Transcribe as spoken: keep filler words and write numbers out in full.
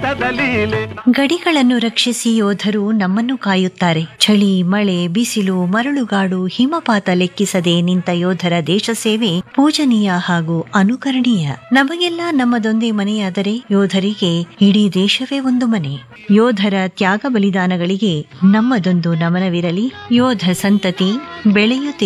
ಗಡಿಗಳನ್ನು ರಕ್ಷಿಸಿ ಯೋಧರು ನಮ್ಮನ್ನು ಕಾಯುತ್ತಾರೆ. ಚಳಿ, ಮಳೆ, ಬಿಸಿಲು, ಮರಳುಗಾಡು, ಹಿಮಪಾತ ಲೆಕ್ಕಿಸದೆ ನಿಂತ ಯೋಧರ ದೇಶ ಸೇವೆ ಪೂಜನೀಯ ಹಾಗೂ ಅನುಕರಣೀಯ. ನಮಗೆಲ್ಲ ನಮ್ಮದೊಂದೇ ಮನೆಯಾದರೆ ಯೋಧರಿಗೆ ಇಡೀ ದೇಶವೇ ಒಂದು ಮನೆ. ಯೋಧರ ತ್ಯಾಗ ಬಲಿದಾನಗಳಿಗೆ ನಮ್ಮದೊಂದು ನಮನವಿರಲಿ. ಯೋಧ ಸಂತತಿ ಬೆಳೆಯುತ್ತಿದೆ.